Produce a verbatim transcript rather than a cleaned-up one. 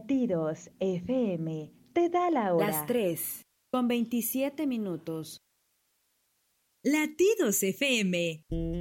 Latidos F M te da la hora. Las tres, con veintisiete minutos. Latidos F M.